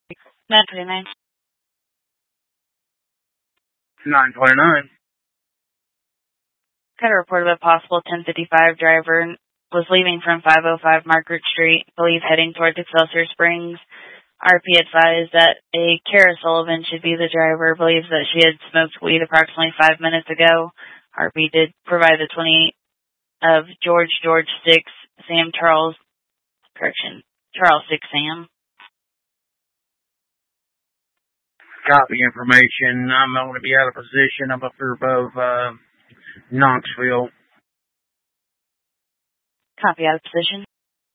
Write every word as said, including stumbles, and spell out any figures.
nine twenty-nine. nine twenty-nine. Got a report of a possible ten fifty-five driver was leaving from five oh five Margaret Street, believe heading towards Excelsior Springs. R P advised that a Kara Sullivan should be the driver, believes that she had smoked weed approximately five minutes ago. R P did provide the twenty of George George six, Sam Charles, correction, Charles six Sam. Copy information. I'm going to be out of position. I'm up here above uh, Knoxville. Copy out of position.